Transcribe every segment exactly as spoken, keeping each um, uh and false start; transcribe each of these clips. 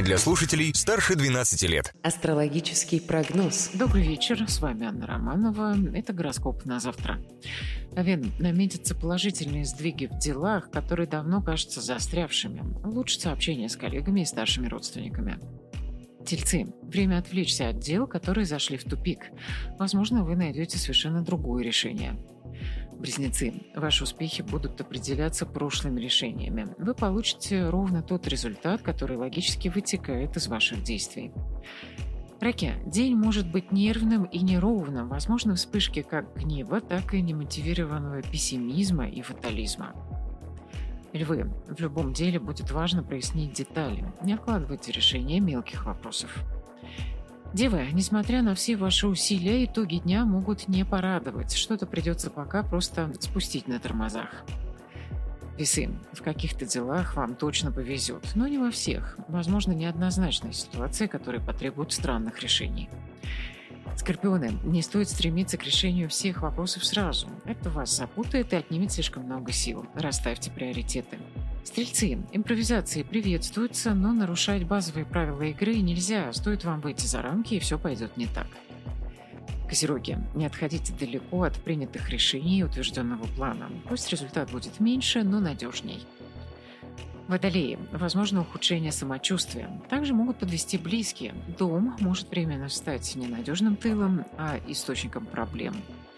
Для слушателей старше двенадцати лет. Астрологический прогноз. Добрый вечер, с вами Анна Романова. Это гороскоп на завтра. Овен, наметятся положительные сдвиги в делах, которые давно кажутся застрявшими. Улучшится общение с коллегами и старшими родственниками. Тельцы. Время отвлечься от дел, которые зашли в тупик. Возможно, вы найдете совершенно другое решение. Близнецы. Ваши успехи будут определяться прошлыми решениями. Вы получите ровно тот результат, который логически вытекает из ваших действий. Раки. День может быть нервным и неровным. Возможны вспышки как гнева, так и немотивированного пессимизма и фатализма. Львы. В любом деле будет важно прояснить детали. Не откладывайте решение мелких вопросов. Девы, несмотря на все ваши усилия, итоги дня могут не порадовать. Что-то придется пока просто спустить на тормозах. Весы. В каких-то делах вам точно повезет, но не во всех. Возможно, неоднозначные ситуации, которые потребуют странных решений. Скорпионы. Не стоит стремиться к решению всех вопросов сразу. Это вас запутает и отнимет слишком много сил. Расставьте приоритеты. Стрельцы. Импровизации приветствуются, но нарушать базовые правила игры нельзя. Стоит вам выйти за рамки, и все пойдет не так. Козероги. Не отходите далеко от принятых решений и утвержденного плана. Пусть результат будет меньше, но надежней. Водолеи. Возможно ухудшение самочувствия. Также могут подвести близкие. Дом может временно стать ненадежным тылом, а источником проблем.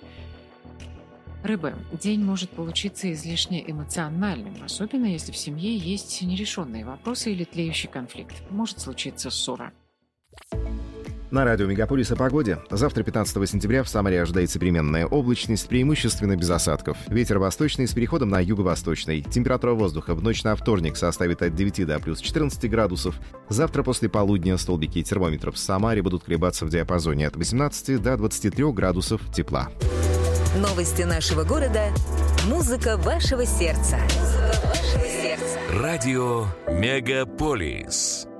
Рыбы. День может получиться излишне эмоциональным, особенно если в семье есть нерешенные вопросы или тлеющий конфликт. Может случиться ссора. На радио «Мегаполис» о погоде. Завтра, пятнадцатого сентября, в Самаре ожидается переменная облачность, преимущественно без осадков. Ветер восточный с переходом на юго-восточный. Температура воздуха в ночь на вторник составит от девяти до плюс четырнадцати градусов. Завтра после полудня столбики термометров в Самаре будут колебаться в диапазоне от восемнадцати до двадцати трёх градусов тепла. Новости нашего города. Музыка вашего сердца. Музыка вашего сердца. Радио «Мегаполис».